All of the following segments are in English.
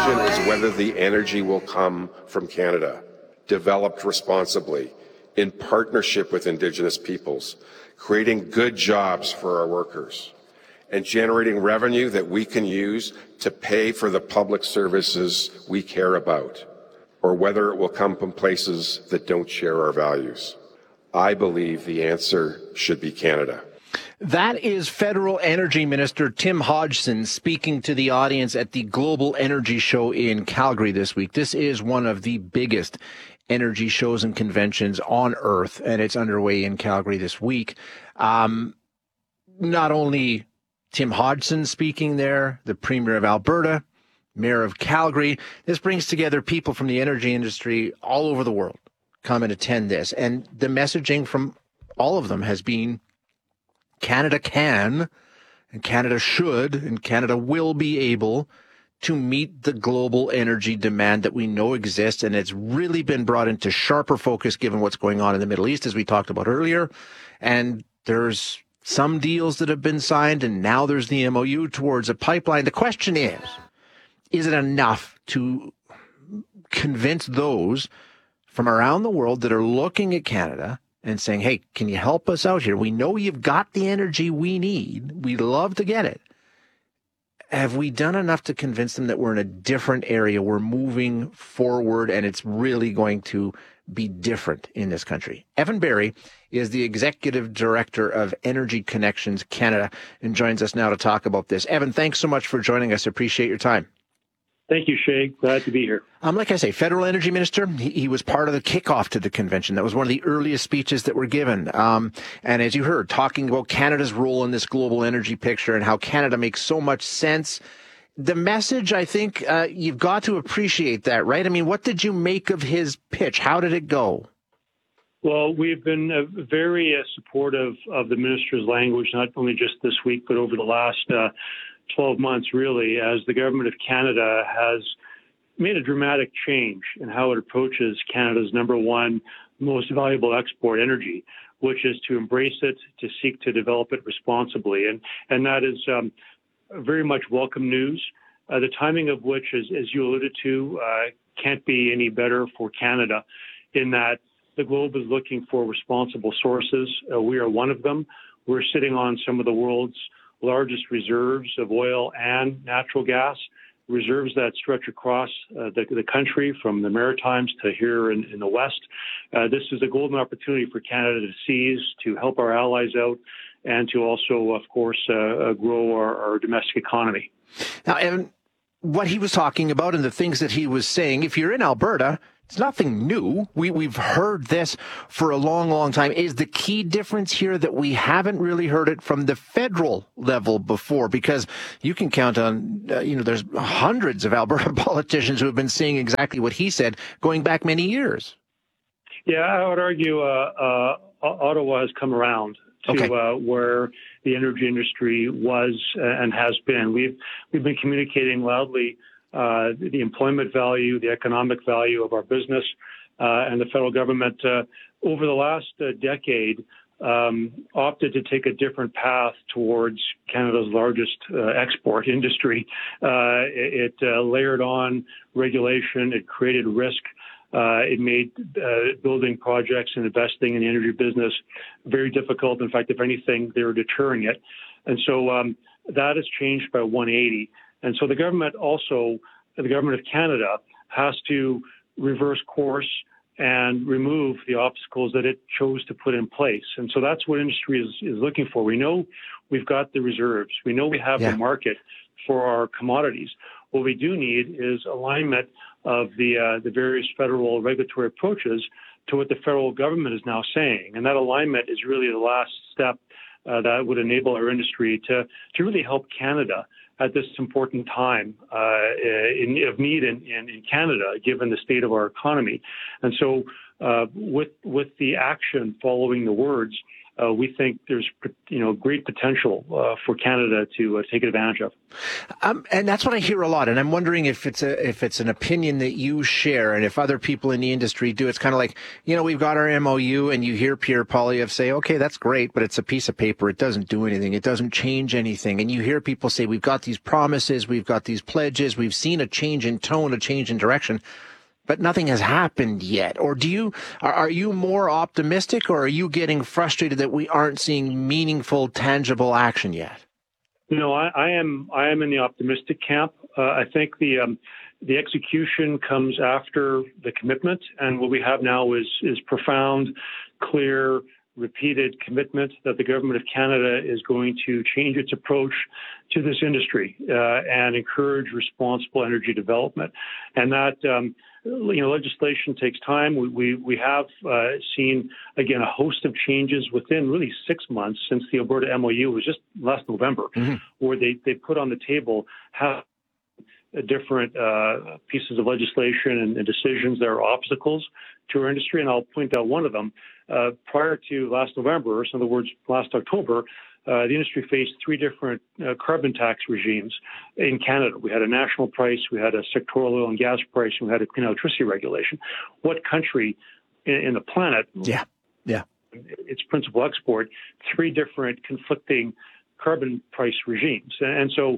question is whether the energy will come from Canada, developed responsibly, in partnership with Indigenous peoples, creating good jobs for our workers, and generating revenue that we can use to pay for the public services we care about, or whether it will come from places that don't share our values. I believe the answer should be Canada. That is Federal Energy Minister Tim Hodgson speaking to the audience at the Global Energy Show in Calgary this week. This is one of the biggest energy shows and conventions on Earth, and it's underway in Calgary this week. Not only Tim Hodgson speaking there, the Premier of Alberta, Mayor of Calgary. This brings together people from the energy industry all over the world come and attend this. And the messaging from all of them has been Canada can, and Canada should, and Canada will be able to meet the global energy demand that we know exists. And it's really been brought into sharper focus given what's going on in the Middle East, as we talked about earlier. And there's some deals that have been signed, and now there's the MOU towards a pipeline. The question is it enough to convince those from around the world that are looking at Canada and saying, hey, can you help us out here? We know you've got the energy we need. We'd love to get it. Have we done enough to convince them that we're in a different area? We're moving forward, and it's really going to be different in this country. Evan Barry is the Executive Director of Energy Connections Canada and joins us now to talk about this. Evan, thanks so much for joining us. Appreciate your time. Thank you, Shay. Glad to be here. Like I say, Federal Energy Minister, he was part of the kickoff to the convention. That was one of the earliest speeches that were given. And as you heard, talking about Canada's role in this global energy picture and how Canada makes so much sense. The message, I think, you've got to appreciate that, right? I mean, what did you make of his pitch? How did it go? Well, we've been very supportive of the minister's language, not only just this week, but over the last 12 months, really, as the government of Canada has made a dramatic change in how it approaches Canada's number one most valuable export, energy, which is to embrace it, to seek to develop it responsibly. And that is very much welcome news, the timing of which, as you alluded to, can't be any better for Canada in that the globe is looking for responsible sources. We are one of them. We're sitting on some of the world's largest reserves of oil and natural gas, reserves that stretch across the country from the Maritimes to here in the West. This is a golden opportunity for Canada to seize, to help our allies out, and to also, of course, grow our domestic economy. Now, Evan, what he was talking about and the things that he was saying, if you're in Alberta, it's nothing new. We've heard this for a long, long time. Is the key difference here that we haven't really heard it from the federal level before? Because you can count on, there's hundreds of Alberta politicians who have been saying exactly what he said going back many years. Yeah, I would argue Ottawa has come around to where the energy industry was and has been. We've been communicating loudly the employment value, the economic value of our business, and the federal government over the last decade opted to take a different path towards Canada's largest export industry. It layered on regulation. It created risk. It made building projects and investing in the energy business very difficult. In fact, if anything, they were deterring it. And so that has changed by 180. And so the government of Canada has to reverse course and remove the obstacles that it chose to put in place. And so that's what industry is looking for. We know we've got the reserves. We know we have the market for our commodities. What we do need is alignment of the various federal regulatory approaches to what the federal government is now saying. And that alignment is really the last step that would enable our industry to really help Canada at this important time of need in Canada, given the state of our economy. And so with the action following the words, we think there's great potential for Canada to take advantage of. And that's what I hear a lot. And I'm wondering if it's an opinion that you share, and if other people in the industry do. It's kind of like, we've got our MOU, and you hear Pierre Poilievre say, okay, that's great, but it's a piece of paper. It doesn't do anything. It doesn't change anything. And you hear people say, we've got these promises, we've got these pledges, we've seen a change in tone, a change in direction, but nothing has happened yet. Or are you more optimistic, or are you getting frustrated that we aren't seeing meaningful, tangible action yet? No, I am in the optimistic camp. I think the execution comes after the commitment, and what we have now is profound, clear, repeated commitment that the government of Canada is going to change its approach to this industry and encourage responsible energy development. And that legislation takes time. We have seen, again, a host of changes within really 6 months since the Alberta MOU was just last November, where they put on the table how different pieces of legislation and decisions that are obstacles to our industry. And I'll point out one of them. Prior to last November, so in other words, last October, the industry faced 3 different carbon tax regimes in Canada. We had a national price, we had a sectoral oil and gas price, and we had a clean electricity regulation. What country in the planet, its principal export, 3 different conflicting carbon price regimes? And so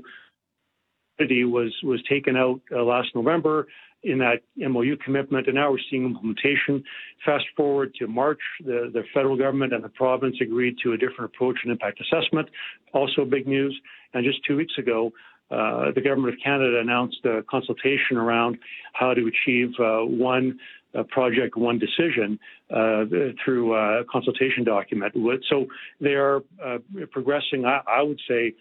was taken out last November in that MOU commitment, and now we're seeing implementation. Fast forward to March, the federal government and the province agreed to a different approach and impact assessment, also big news. And just 2 weeks ago, the government of Canada announced a consultation around how to achieve one project, one decision through a consultation document. So they are progressing, I would say,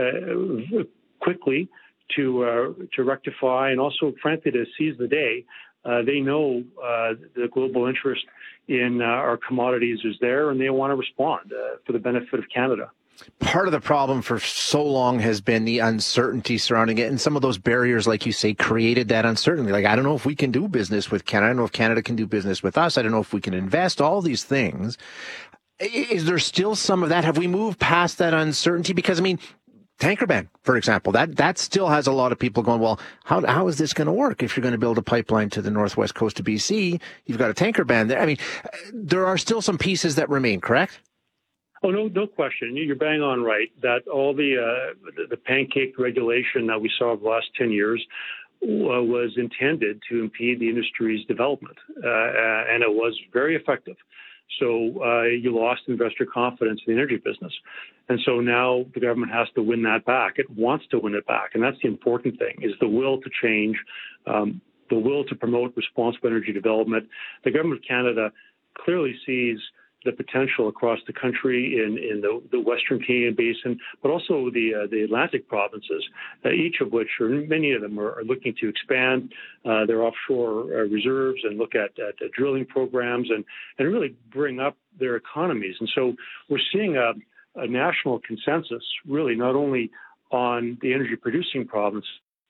quickly to rectify and also, frankly, to seize the day. They know the global interest in our commodities is there, and they want to respond for the benefit of Canada. Part of the problem for so long has been the uncertainty surrounding it, and some of those barriers, like you say, created that uncertainty. Like, I don't know if we can do business with Canada. I don't know if Canada can do business with us. I don't know if we can invest, all these things. Is there still some of that? Have we moved past that uncertainty? Because, tanker ban, for example, that still has a lot of people going, well, how is this going to work? If you're going to build a pipeline to the northwest coast of BC, you've got a tanker ban there. There are still some pieces that remain, correct? Oh, no question. You're bang on right that all the pancake regulation that we saw over the last 10 years was intended to impede the industry's development, and it was very effective. So you lost investor confidence in the energy business. And so now the government has to win that back. It wants to win it back. And that's the important thing, is the will to change, the will to promote responsible energy development. The government of Canada clearly sees the potential across the country in the Western Canadian Basin, but also the Atlantic provinces, each of which, or many of them, are looking to expand their offshore reserves and look at drilling programs and really bring up their economies. And so we're seeing a national consensus, really, not only on the energy-producing province.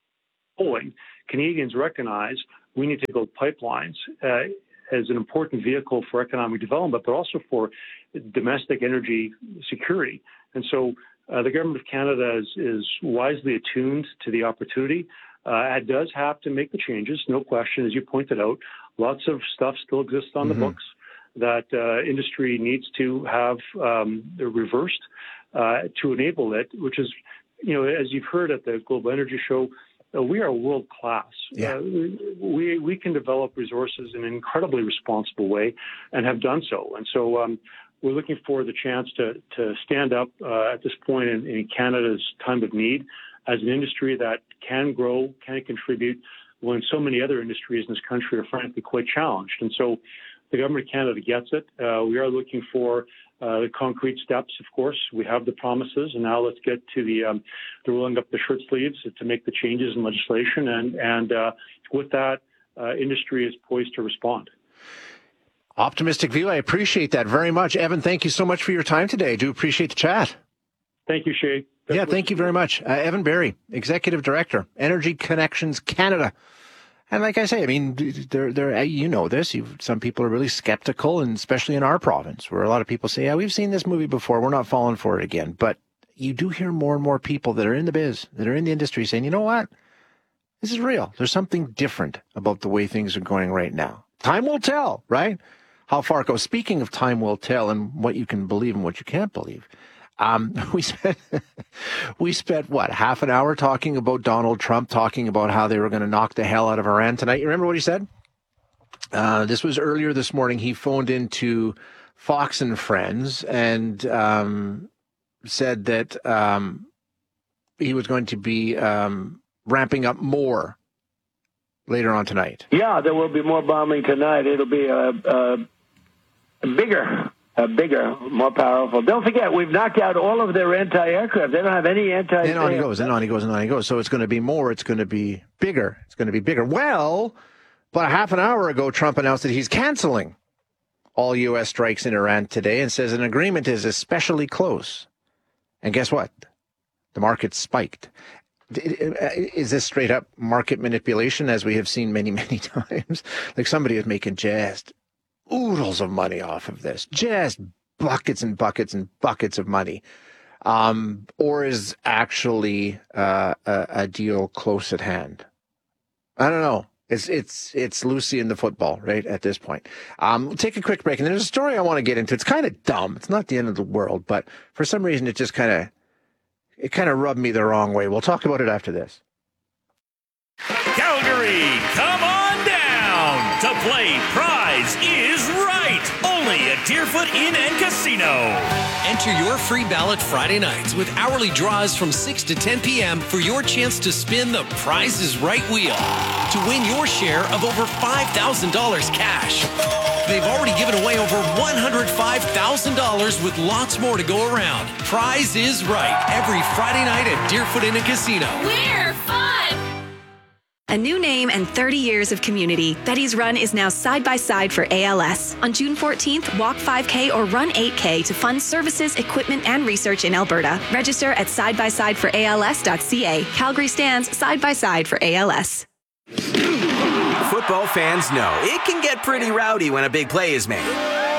Canadians recognize we need to build pipelines as an important vehicle for economic development, but also for domestic energy security. And so the government of Canada is wisely attuned to the opportunity. It does have to make the changes, no question, as you pointed out. Lots of stuff still exists on the books that industry needs to have reversed to enable it, which is, as you've heard at the Global Energy Show, we are world class. Yeah. We can develop resources in an incredibly responsible way and have done so. And so we're looking for the chance to stand up at this point in Canada's time of need as an industry that can grow, can contribute, when so many other industries in this country are frankly quite challenged. And so the government of Canada gets it. We are looking for the concrete steps, of course. We have the promises, and now let's get to the rolling up the shirt sleeves to make the changes in legislation. And with that, industry is poised to respond. Optimistic view. I appreciate that very much. Evan, thank you so much for your time today. I do appreciate the chat. Thank you, Shay. Thank you very much. Evan Barry, Executive Director, Energy Connections Canada. And like I say, I mean, you know this. Some people are really skeptical, and especially in our province, where a lot of people say, "Yeah, we've seen this movie before. We're not falling for it again." But you do hear more and more people that are in the biz, that are in the industry, saying, "You know what? This is real. There's something different about the way things are going right now. Time will tell, right? How far it goes." Speaking of time will tell, and what you can believe and what you can't believe. We spent what, half an hour talking about Donald Trump, talking about how they were going to knock the hell out of Iran tonight. You remember what he said? This was earlier this morning. He phoned into Fox and Friends and said that he was going to be ramping up more later on tonight. Yeah, there will be more bombing tonight. It'll be bigger, more powerful. Don't forget, we've knocked out all of their anti-aircraft. They don't have any anti-aircraft. And on he goes, and on he goes, and on he goes. So it's going to be more. It's going to be bigger. It's going to be bigger. Well, but a half an hour ago, Trump announced that he's canceling all U.S. strikes in Iran today and says an agreement is especially close. And guess what? The market spiked. Is this straight up market manipulation, as we have seen many, many times? Like somebody is making just oodles of money off of this, just buckets and buckets and buckets of money. Or is actually a deal close at hand? I don't know. It's Lucy in the football, right, at this point. We'll take a quick break, and there's a story I want to get into. It's kind of dumb. It's not the end of the world, but for some reason it just kind of rubbed me the wrong way. We'll talk about it after this. Calgary, come on down to play Prize is Right, only at Deerfoot Inn and Casino. Enter your free ballot Friday nights with hourly draws from 6 to 10 p.m. for your chance to spin the Prize is Right wheel to win your share of over $5,000 cash. They've already given away over $105,000 with lots more to go around. Prize is Right, every Friday night at Deerfoot Inn and Casino. We're fun! A new name and 30 years of community. Betty's Run is now side by side for ALS. On June 14th, walk 5K or run 8K to fund services, equipment, and research in Alberta. Register at sidebysideforals.ca. Calgary stands side by side for ALS. Football fans know it can get pretty rowdy when a big play is made.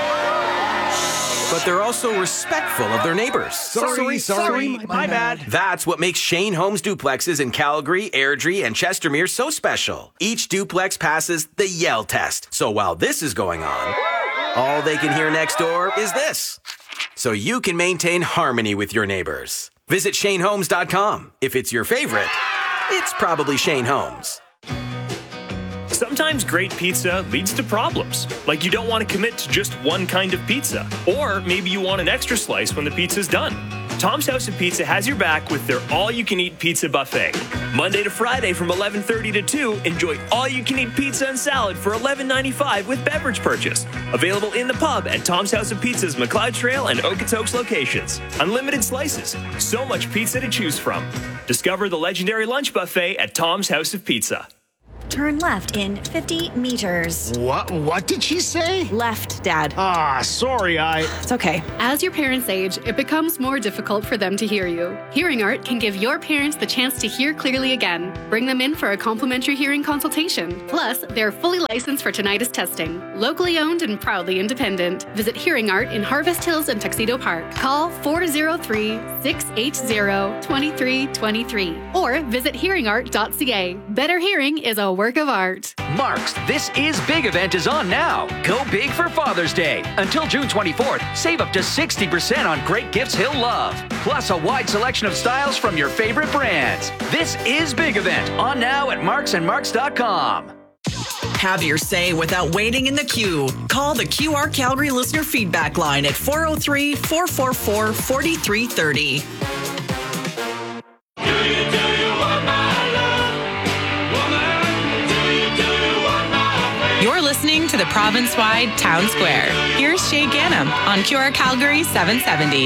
But they're also respectful of their neighbors. Sorry, my bad. That's what makes Shane Homes duplexes in Calgary, Airdrie, and Chestermere so special. Each duplex passes the yell test. So while this is going on, all they can hear next door is this. So you can maintain harmony with your neighbors. Visit ShaneHomes.com. If it's your favorite, it's probably Shane Homes. Sometimes great pizza leads to problems, like you don't want to commit to just one kind of pizza, or maybe you want an extra slice when the pizza's done. Tom's House of Pizza has your back with their all-you-can-eat pizza buffet. Monday to Friday from 11:30 to 2, enjoy all-you-can-eat pizza and salad for $11.95 with beverage purchase. Available in the pub at Tom's House of Pizza's McLeod Trail and Okotoks locations. Unlimited slices, so much pizza to choose from. Discover the legendary lunch buffet at Tom's House of Pizza. Turn left in 50 meters. What did she say? Left, Dad. Sorry, It's okay. As your parents age, it becomes more difficult for them to hear you. Hearing Art can give your parents the chance to hear clearly again. Bring them in for a complimentary hearing consultation. Plus, they're fully licensed for tinnitus testing. Locally owned and proudly independent. Visit Hearing Art in Harvest Hills and Tuxedo Park. Call 403-680-2323 or visit hearingart.ca. Better hearing is a work of art. Mark's This Is Big event is on now. Go big for Father's Day. Until June 24th, save up to 60% on great gifts he'll love. Plus a wide selection of styles from your favorite brands. This Is Big event on now at marksandmarks.com. Have your say without waiting in the queue. Call the QR Calgary listener feedback line at 403-444-4330. You're listening to the province-wide Town Square. Here's Shay Gannam on QR Calgary 770.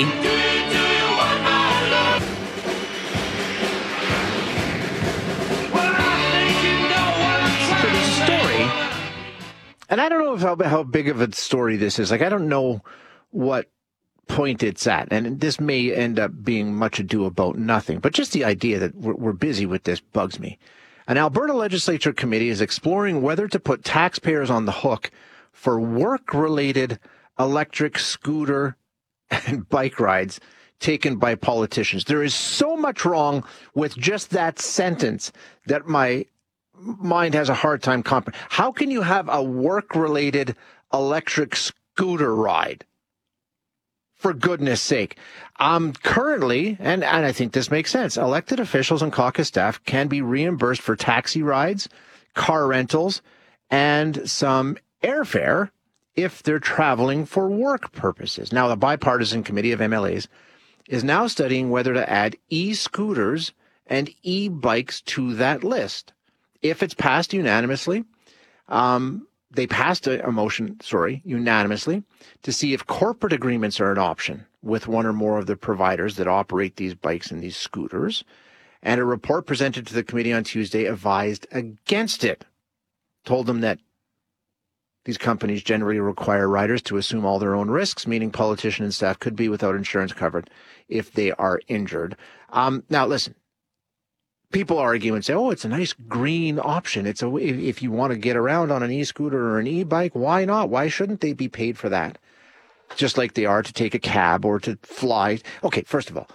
So there's a story, and I don't know how big of a story this is. Like, I don't know what point it's at, and this may end up being much ado about nothing, but just the idea that we're busy with this bugs me. An Alberta Legislature committee is exploring whether to put taxpayers on the hook for work-related electric scooter and bike rides taken by politicians. There is so much wrong with just that sentence that my mind has a hard time comprehending. How can you have a work-related electric scooter ride? For goodness sake. Currently, and I think this makes sense, elected officials and caucus staff can be reimbursed for taxi rides, car rentals, and some airfare if they're traveling for work purposes. Now, the bipartisan committee of MLAs is now studying whether to add e-scooters and e-bikes to that list. If it's passed unanimously, they passed a motion, unanimously, to see if corporate agreements are an option with one or more of the providers that operate these bikes and these scooters. And a report presented to the committee on Tuesday advised against it, told them that these companies generally require riders to assume all their own risks, meaning politicians and staff could be without insurance covered if they are injured. Now, listen. People argue and say, oh, it's a nice green option. If you want to get around on an e-scooter or an e-bike, why not? Why shouldn't they be paid for that? Just like they are to take a cab or to fly. Okay, first of all,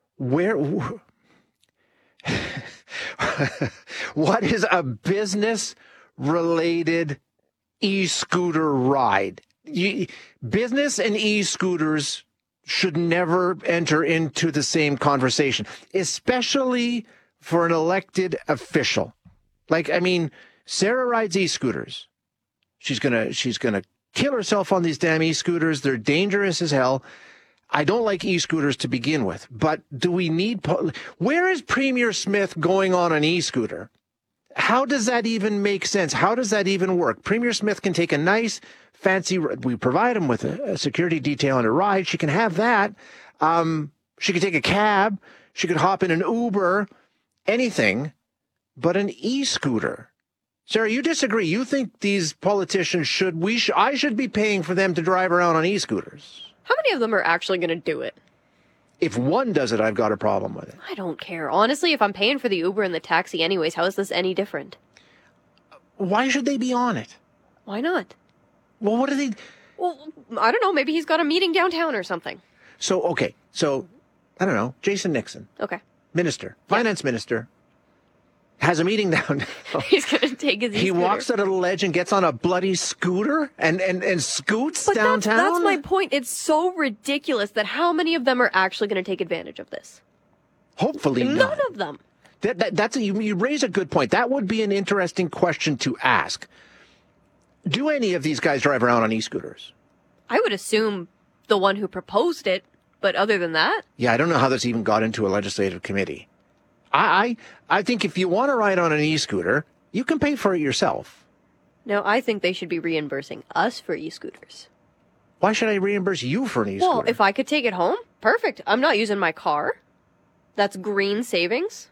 what is a business-related e-scooter ride? Business and e-scooters should never enter into the same conversation, especially for an elected official. Sarah rides e-scooters. She's gonna kill herself on these damn e-scooters. They're dangerous as hell. I don't like e-scooters to begin with, but do we need... Where is Premier Smith going on an e-scooter? How does that even make sense? How does that even work? Premier Smith can take a nice, fancy... We provide him with a security detail and a ride. She can have that. She could take a cab. She could hop in an Uber. Anything but an e-scooter. Sarah, you disagree. You think these politicians I should be paying for them to drive around on e-scooters. How many of them are actually going to do it? If one does it, I've got a problem with it. I don't care. Honestly, if I'm paying for the Uber and the taxi anyways, how is this any different? Why should they be on it? Why not? Well, what are they... Well, I don't know. Maybe he's got a meeting downtown or something. So, I don't know. Jason Nixon. Okay. Minister, finance minister, has a meeting down. He's going to take his e-scooter. He walks out of the ledge and gets on a bloody scooter and scoots but downtown. That's my point. It's so ridiculous that how many of them are actually going to take advantage of this? Hopefully none of them. You raise a good point. That would be an interesting question to ask. Do any of these guys drive around on e-scooters? I would assume the one who proposed it. But other than that? Yeah, I don't know how this even got into a legislative committee. I think if you want to ride on an e-scooter, you can pay for it yourself. No, I think they should be reimbursing us for e-scooters. Why should I reimburse you for an e-scooter? Well, if I could take it home, perfect. I'm not using my car. That's green savings.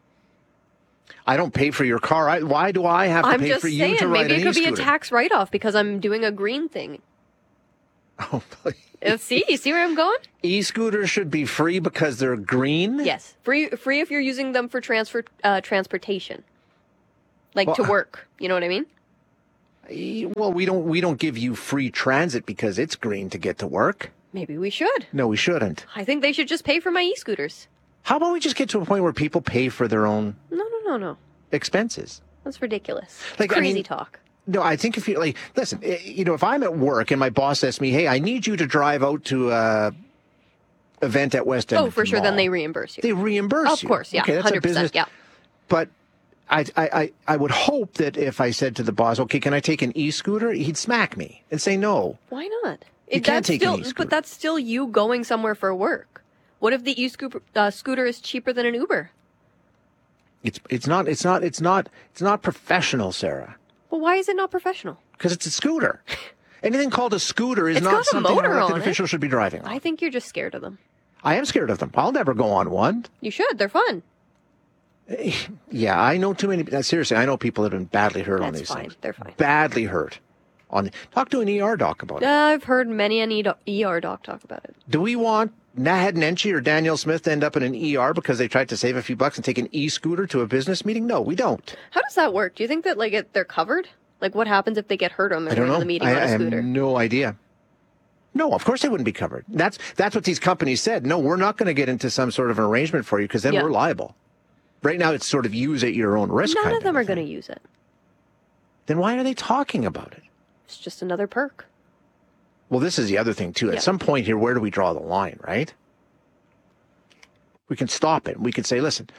I don't pay for your car. Why do I have to pay for you to ride an e-scooter? Maybe it could be a tax write-off because I'm doing a green thing. Oh, please. You see where I'm going? E-scooters should be free because they're green? Yes. Free if you're using them for transportation. To work. You know what I mean? Well, we don't give you free transit because it's green to get to work. Maybe we should. No, we shouldn't. I think they should just pay for my e-scooters. How about we just get to a point where people pay for their own No. expenses? That's ridiculous. Crazy talk. No, I think if you listen, if I'm at work and my boss asks me, hey, I need you to drive out to event at West End. Oh, for sure. Then they reimburse you. They reimburse you. Of course. Yeah. Okay, that's 100%. a business. Yeah. But I would hope that if I said to the boss, okay, can I take an e-scooter? He'd smack me and say no. Why not? You can't take an e-scooter. But that's still you going somewhere for work. What if the e-scooter is cheaper than an Uber? It's not professional, Sarah. Well, why is it not professional? Because it's a scooter. Anything called a scooter is it's not something an elected on official should be driving on. I think you're just scared of them. I am scared of them. I'll never go on one. You should. They're fun. Yeah, I know too many. Seriously, I know people that have been badly hurt on these things. They're fine. Badly hurt. Talk to an ER doc about it. I've heard many an ER doc talk about it. Do we want Naheed Nenshi or Danielle Smith to end up in an ER because they tried to save a few bucks and take an e-scooter to a business meeting? No, we don't. How does that work? Do you think that they're covered? Like, what happens if they get hurt on their way to the meeting on a scooter? I have no idea. No, of course they wouldn't be covered. That's what these companies said. No, we're not going to get into some sort of an arrangement for you because then we're liable. Right now, it's sort of use at your own risk. None of them are going to use it. Then why are they talking about it? It's just another perk. Well, this is the other thing, too. At some point here, where do we draw the line, right? We can stop it. We can say, listen,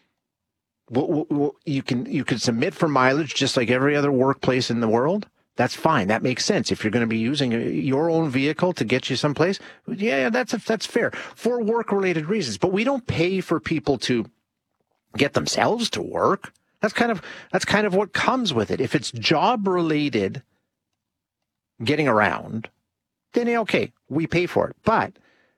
you can submit for mileage just like every other workplace in the world. That's fine. That makes sense. If you're going to be using your own vehicle to get you someplace, that's fair for work-related reasons. But we don't pay for people to get themselves to work. That's kind of what comes with it. If it's job-related, getting around, then okay, we pay for it. But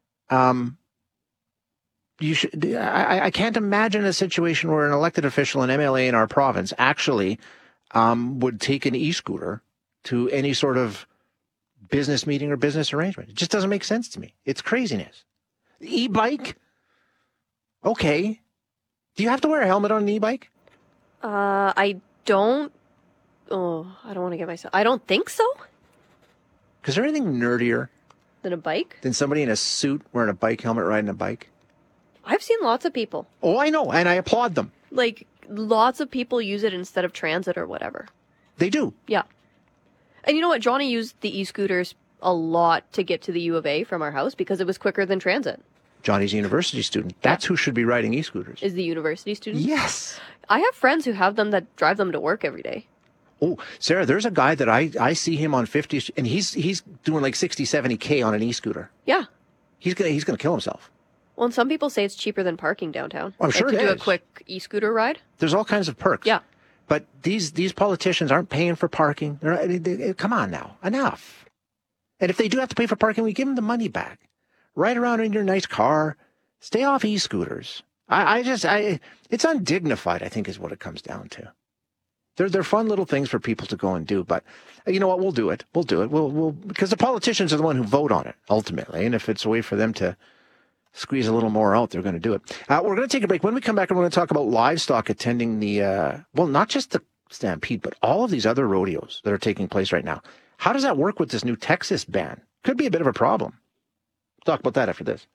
I can't imagine a situation where an elected official, an MLA in our province, actually would take an e-scooter to any sort of business meeting or business arrangement. It just doesn't make sense to me. It's craziness. E-bike? Okay. Do you have to wear a helmet on an e-bike? I don't. Oh, I don't want to get myself. I don't think so. Is there anything nerdier than a bike? Than somebody in a suit wearing a bike helmet riding a bike? I've seen lots of people. Oh, I know, and I applaud them. Like, lots of people use it instead of transit or whatever. They do. Yeah. And you know what? Johnny used the e-scooters a lot to get to the U of A from our house because it was quicker than transit. Johnny's a university student. That's who should be riding e-scooters. Is the university student? Yes. I have friends who have them that drive them to work every day. Oh, Sarah, there's a guy that I see him on 50, and he's doing like 60, 70K on an e-scooter. Yeah. He's gonna kill himself. Well, and some people say it's cheaper than parking downtown. I'm sure it is. To do a quick e-scooter ride. There's all kinds of perks. Yeah. But these politicians aren't paying for parking. Come on now, enough. And if they do have to pay for parking, we give them the money back. Ride around in your nice car. Stay off e-scooters. It's undignified, I think, is what it comes down to. They're fun little things for people to go and do, but you know what? We'll do it. We'll because the politicians are the one who vote on it ultimately, and if it's a way for them to squeeze a little more out, they're going to do it. We're going to take a break. When we come back, we're going to talk about livestock attending the not just the Stampede, but all of these other rodeos that are taking place right now. How does that work with this new Texas ban? Could be a bit of a problem. We'll talk about that after this.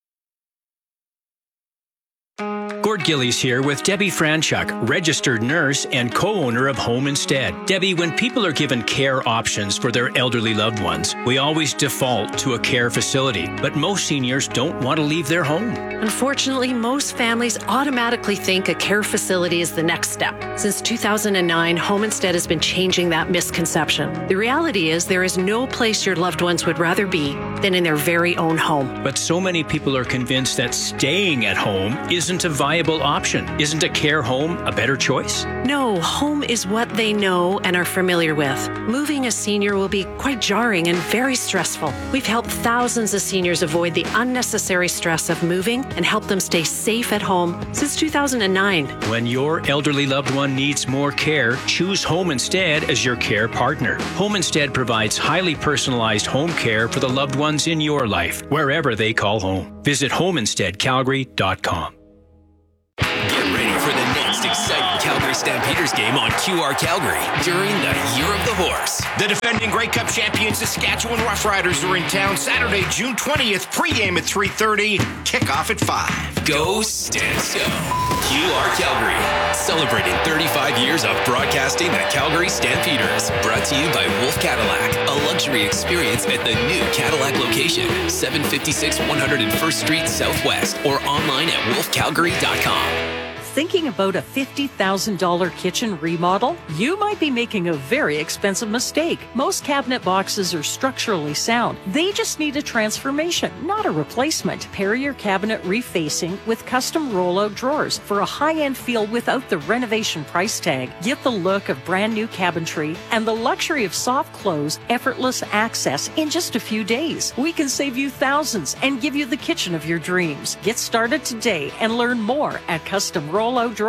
Gord Gillies here with Debbie Franchuk, registered nurse and co-owner of Home Instead. Debbie, when people are given care options for their elderly loved ones, we always default to a care facility, but most seniors don't want to leave their home. Unfortunately, most families automatically think a care facility is the next step. Since 2009, Home Instead has been changing that misconception. The reality is there is no place your loved ones would rather be than in their very own home. But so many people are convinced that staying at home isn't a viable option. Isn't a care home a better choice? No, home is what they know and are familiar with. Moving a senior will be quite jarring and very stressful. We've helped thousands of seniors avoid the unnecessary stress of moving and help them stay safe at home since 2009. When your elderly loved one needs more care, choose Home Instead as your care partner. Home Instead provides highly personalized home care for the loved ones in your life, wherever they call home. Visit homeinsteadcalgary.com. Get ready for the next exciting Calgary Stampeders game on QR Calgary during the Year of the Horse. The defending Grey Cup champion Saskatchewan Roughriders are in town Saturday, June 20th. Pre-game at 3:30, kickoff at 5. Go Stamps Go! QR Calgary, celebrating 35 years of broadcasting the Calgary Stampeders. Brought to you by Wolf Cadillac, a luxury experience at the new Cadillac location, 756 101st Street Southwest, or online at wolfcalgary.com. Thinking about a $50,000 kitchen remodel? You might be making a very expensive mistake. Most cabinet boxes are structurally sound. They just need a transformation, not a replacement. Pair your cabinet refacing with custom rollout drawers for a high-end feel without the renovation price tag. Get the look of brand new cabinetry and the luxury of soft close, effortless access in just a few days. We can save you thousands and give you the kitchen of your dreams. Get started today and learn more at customrolloutdrawers.com.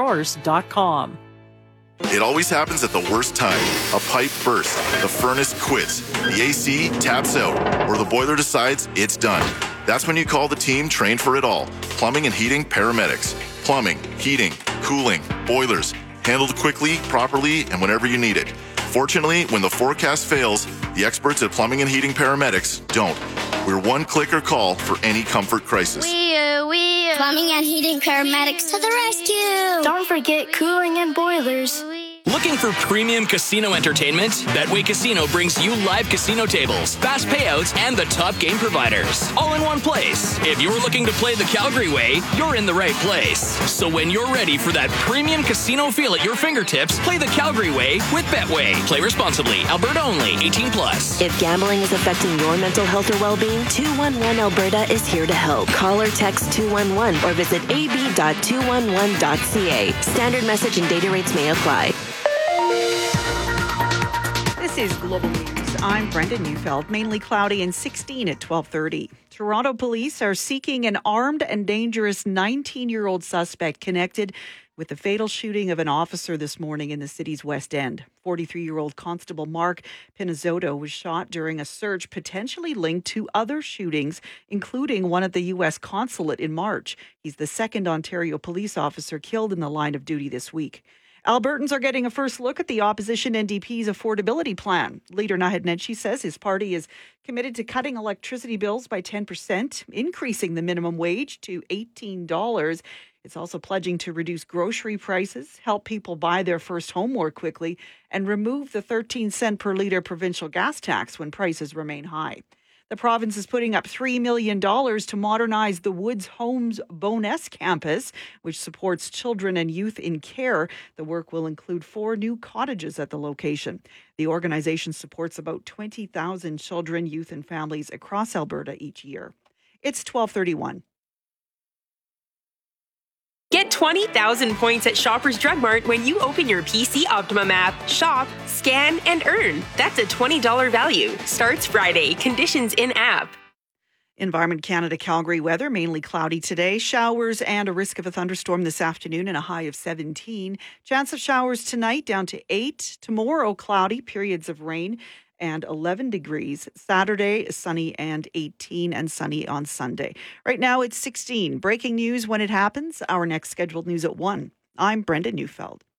It always happens at the worst time. A pipe bursts, the furnace quits, the AC taps out, or the boiler decides it's done. That's when you call the team trained for it all. Plumbing and heating paramedics. Plumbing, heating, cooling, boilers. Handled quickly, properly, and whenever you need it. Fortunately, when the forecast fails, the experts at Plumbing and Heating Paramedics don't. We're one click or call for any comfort crisis. Plumbing and Heating Paramedics to the rescue. Don't forget cooling and boilers. Looking for premium casino entertainment? Betway Casino brings you live casino tables, fast payouts, and the top game providers, all in one place. If you're looking to play the Calgary way, you're in the right place. So when you're ready for that premium casino feel at your fingertips, play the Calgary way with Betway. Play responsibly. Alberta only. 18+. If gambling is affecting your mental health or well-being, 211 Alberta is here to help. Call or text 211 or visit ab.211.ca. Standard message and data rates may apply. This is Global News. I'm Brenda Neufeld. Mainly cloudy and 16 at 12:30. Toronto police are seeking an armed and dangerous 19-year-old suspect connected with the fatal shooting of an officer this morning in the city's West End. 43-year-old Constable Mark Pinizzotto was shot during a search potentially linked to other shootings, including one at the U.S. consulate in March. He's the second Ontario police officer killed in the line of duty this week. Albertans are getting a first look at the opposition NDP's affordability plan. Leader Naheed Nenshi says his party is committed to cutting electricity bills by 10%, increasing the minimum wage to $18. It's also pledging to reduce grocery prices, help people buy their first home more quickly, and remove the 13-cent per litre provincial gas tax when prices remain high. The province is putting up $3 million to modernize the Woods Homes Bowness campus, which supports children and youth in care. The work will include 4 new cottages at the location. The organization supports about 20,000 children, youth, and families across Alberta each year. It's 12:31. Get 20,000 points at Shoppers Drug Mart when you open your PC Optimum app. Shop, scan, and earn. That's a $20 value. Starts Friday. Conditions in app. Environment Canada Calgary weather, mainly cloudy today. Showers and a risk of a thunderstorm this afternoon and a high of 17. Chance of showers tonight down to 8. Tomorrow, cloudy, periods of rain and 11 degrees. Saturday, sunny and 18, and sunny on Sunday. Right now, it's 16. Breaking news when it happens. Our next scheduled news at 1. I'm Brenda Neufeld.